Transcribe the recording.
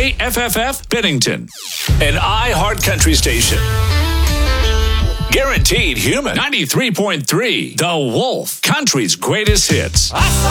KFFF Bennington, an iHeart Country station. Guaranteed Human 93.3, The Wolf, country's greatest hits.